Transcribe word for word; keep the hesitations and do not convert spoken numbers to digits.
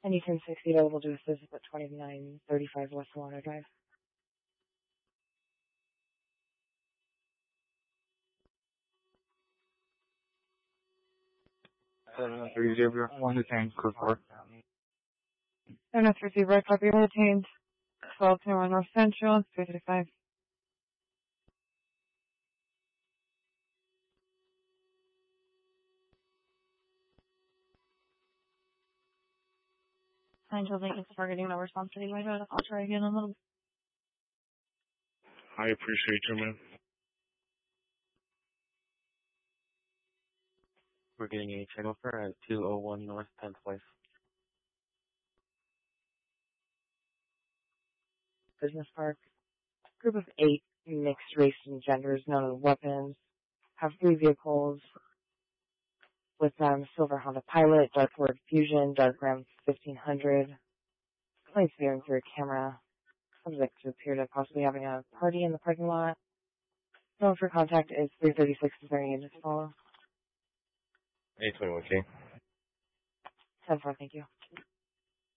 Any ten sixty available to assist at twenty-nine thirty-five West Solano Drive. seven three zero one ten code four. And that's received right copy retained. twelve to one North Central, three thirty-five. Angel, thank you for getting no response anyway, but I'll try again in a little bit. I appreciate you, man. We're getting a channel for at two oh one North tenth Place. Business Park. Group of eight mixed race and genders, none of the weapons. Have three vehicles with them. Silver Honda Pilot, Dark Ford Fusion, Dark Ram fifteen hundred. Planes viewing through a camera. Subject to appear to possibly having a party in the parking lot. Phone for contact is three thirty-six. Is there any agents to follow? eight twenty-one K. ten four, thank you.